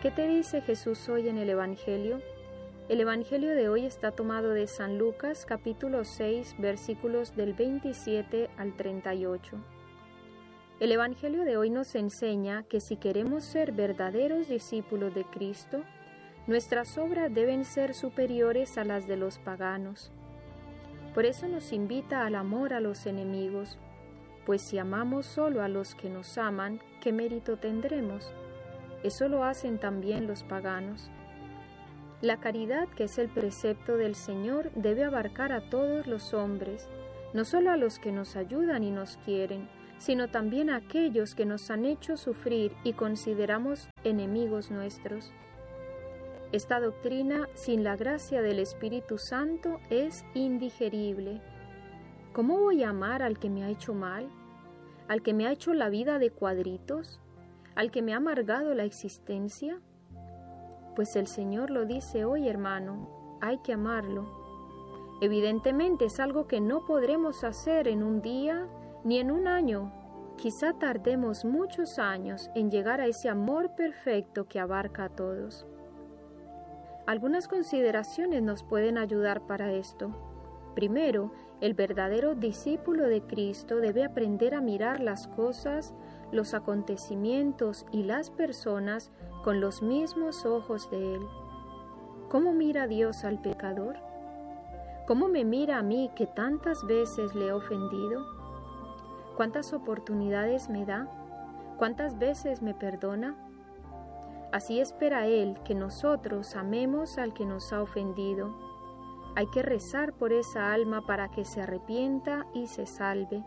¿Qué te dice Jesús hoy en el Evangelio? El Evangelio de hoy está tomado de San Lucas, capítulo 6, versículos del 27 al 38. El Evangelio de hoy nos enseña que si queremos ser verdaderos discípulos de Cristo, nuestras obras deben ser superiores a las de los paganos. Por eso nos invita al amor a los enemigos, pues si amamos solo a los que nos aman, ¿qué mérito tendremos? Eso lo hacen también los paganos. La caridad, que es el precepto del Señor, debe abarcar a todos los hombres, no solo a los que nos ayudan y nos quieren, sino también a aquellos que nos han hecho sufrir y consideramos enemigos nuestros. Esta doctrina, sin la gracia del Espíritu Santo, es indigerible. ¿Cómo voy a amar al que me ha hecho mal? ¿Al que me ha hecho la vida de cuadritos? ¿Al que me ha amargado la existencia? Pues el Señor lo dice hoy, hermano, hay que amarlo. Evidentemente es algo que no podremos hacer en un día ni en un año. Quizá tardemos muchos años en llegar a ese amor perfecto que abarca a todos. Algunas consideraciones nos pueden ayudar para esto. Primero, el verdadero discípulo de Cristo debe aprender a mirar las cosas, los acontecimientos y las personas con los mismos ojos de Él. ¿Cómo mira Dios al pecador? ¿Cómo me mira a mí que tantas veces le he ofendido? ¿Cuántas oportunidades me da? ¿Cuántas veces me perdona? Así espera Él que nosotros amemos al que nos ha ofendido. Hay que rezar por esa alma para que se arrepienta y se salve.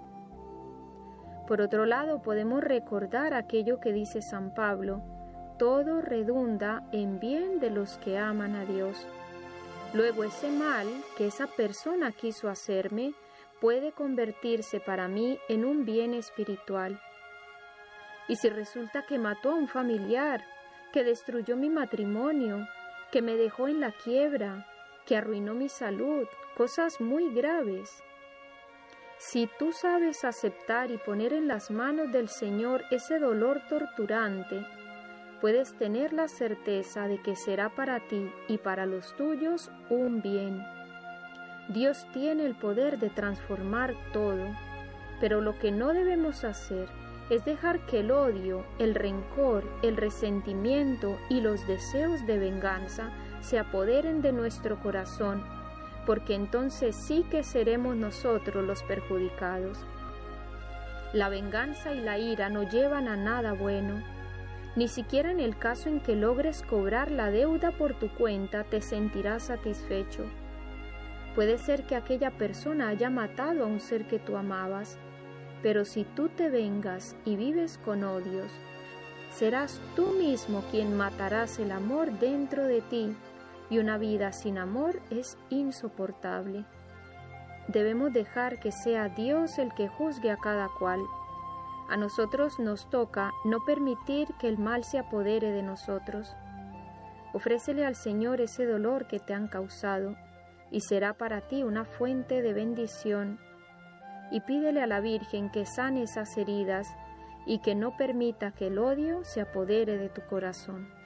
Por otro lado, podemos recordar aquello que dice San Pablo: todo redunda en bien de los que aman a Dios. Luego ese mal que esa persona quiso hacerme puede convertirse para mí en un bien espiritual. Y si resulta que mató a un familiar, que destruyó mi matrimonio, que me dejó en la quiebra, que arruinó mi salud, cosas muy graves. Si tú sabes aceptar y poner en las manos del Señor ese dolor torturante, puedes tener la certeza de que será para ti y para los tuyos un bien. Dios tiene el poder de transformar todo, pero lo que no debemos hacer es dejar que el odio, el rencor, el resentimiento y los deseos de venganza se apoderen de nuestro corazón, porque entonces sí que seremos nosotros los perjudicados. La venganza y la ira no llevan a nada bueno. Ni siquiera en el caso en que logres cobrar la deuda por tu cuenta te sentirás satisfecho. Puede ser que aquella persona haya matado a un ser que tú amabas, pero si tú te vengas y vives con odios, serás tú mismo quien matarás el amor dentro de ti, y una vida sin amor es insoportable. Debemos dejar que sea Dios el que juzgue a cada cual. A nosotros nos toca no permitir que el mal se apodere de nosotros. Ofrécele al Señor ese dolor que te han causado, y será para ti una fuente de bendición. Y pídele a la Virgen que sane esas heridas y que no permita que el odio se apodere de tu corazón.